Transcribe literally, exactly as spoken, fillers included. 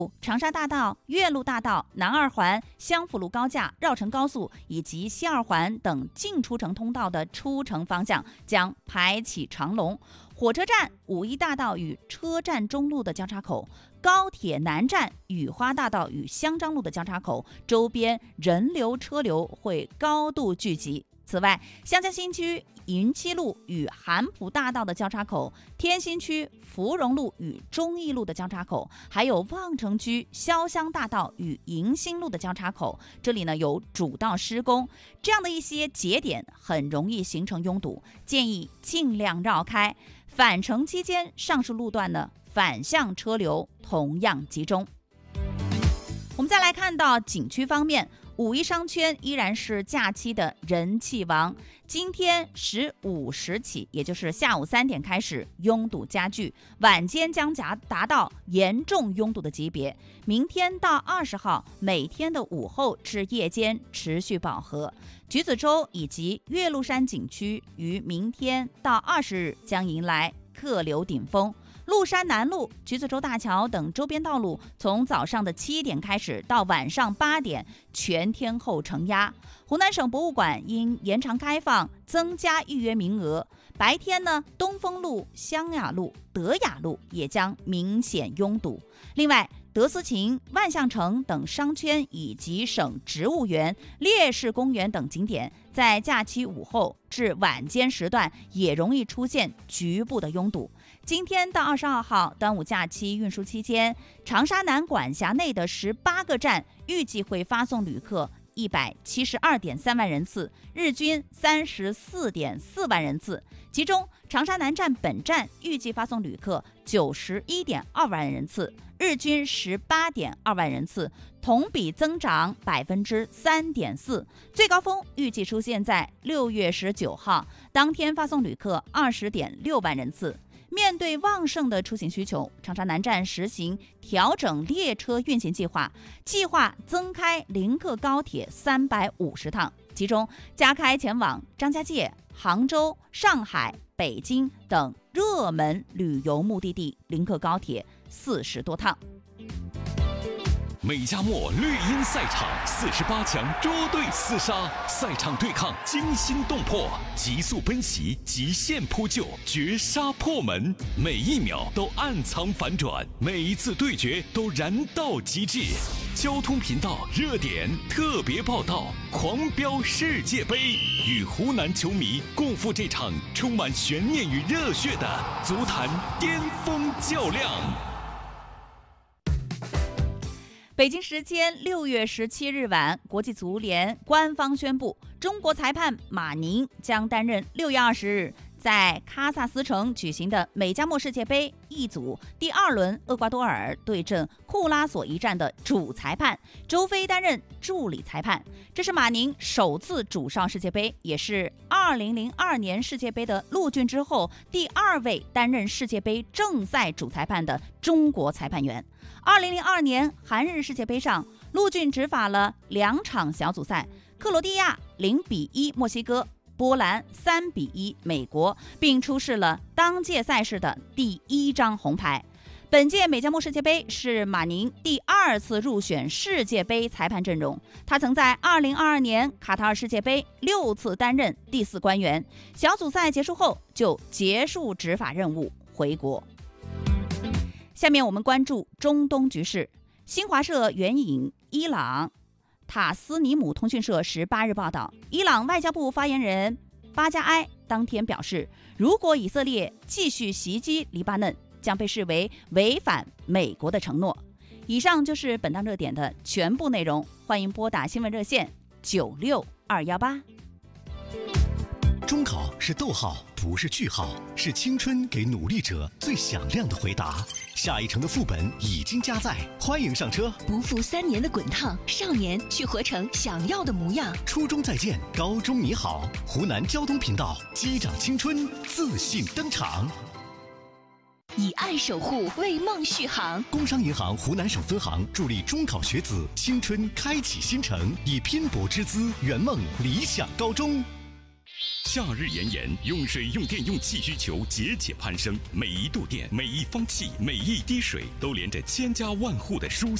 长沙大道、岳麓大道、南二环、襄滻路高架、绕城高速以及西二环等进出城通道的出城方向将排起长龙。火车站五一大道与车站中路的交叉口，高铁南站雨花大道与香樟路的交叉口周边人流车流会高度聚集。此外，湘江新区云栖路与韩浦大道的交叉口，天心区芙蓉路与忠义路的交叉口，还有望城区潇湘大道与迎新路的交叉口，这里呢有主道施工，这样的一些节点很容易形成拥堵，建议尽量绕开。返程期间，上述路段呢反向车流同样集中。我们再来看到景区方面，五一商圈依然是假期的人气王。今天十五时起，也就是下午三点开始，拥堵加剧，晚间将达到严重拥堵的级别。明天到二十号，每天的午后至夜间持续饱和。橘子洲以及岳麓山景区于明天到二十日将迎来客流顶峰。麓山南路、橘子洲大桥等周边道路从早上的七点开始到晚上八点全天候承压。湖南省博物馆因延长开放，增加预约名额。白天呢，东风路、湘雅路、德雅路也将明显拥堵。另外，德思琴、万象城等商圈以及省植物园、烈士公园等景点，在假期午后至晚间时段也容易出现局部的拥堵。今天到二十二号端午假期运输期间，长沙南管辖内的十八个站预计会发送旅客一百七十二点三万人次，日均三十四点四万人次。其中，长沙南站本站预计发送旅客九十一点二万人次，日均十八点二万人次，同比增长百分之三点四。最高峰预计出现在六月十九号，当天发送旅客二十点六万人次。面对旺盛的出行需求，长沙南站实行调整列车运行计划，计划增开临客高铁三百五十趟，其中加开前往张家界、杭州、上海、北京等热门旅游目的地临客高铁四十多趟。 美加墨绿茵赛场四十八强捉对厮杀，赛场对抗惊心动魄，急速奔袭，极限扑救，绝杀破门，每一秒都暗藏反转，每一次对决都燃到极致。交通频道热点特别报道，狂飙世界杯，与湖南球迷共赴这场充满悬念与热血的足坛巅峰较量。 北京时间六月十七日晚，国际足联官方宣布，中国裁判马宁将担任六月二十日在喀萨斯城举行的美加墨世界杯 E 组第二轮厄瓜多尔对阵库拉索一战的主裁判，周飞担任助理裁判。这是马宁首次主上世界杯，也是二零零二年世界杯的陆俊之后第二位担任世界杯正赛主裁判的中国裁判员。二零零二年韩日世界杯上，陆俊执法了两场小组赛，克罗地亚零比一墨西哥，波兰三比一美国，并出示了当届赛事的第一张红牌。本届美加墨世界杯是马宁第二次入选世界杯裁判阵容，他曾在二零二二年卡塔尔世界杯六次担任第四官员，小组赛结束后就结束执法任务回国。下面我们关注中东局势。新华社援引伊朗塔斯尼姆通讯社十八日报道，伊朗外交部发言人巴加埃当天表示，如果以色列继续袭击黎巴嫩，将被视为违反美国的承诺。以上就是本档热点的全部内容，欢迎拨打新闻热线九六二幺八。 中考是逗号，不是句号，是青春给努力者最响亮的回答。下一城的副本已经加载，欢迎上车。 不负三年的滚烫，少年去活成想要的模样。 初中再见，高中你好。湖南交通频道，击掌青春，自信登场。 以爱守护，为梦续航。 工商银行湖南省分行助力中考学子青春开启新程，以拼搏之姿圆梦理想高中。 夏日炎炎，用水、用电、用气需求节节攀升，每一度电、每一方气、每一滴水，都连着千家万户的舒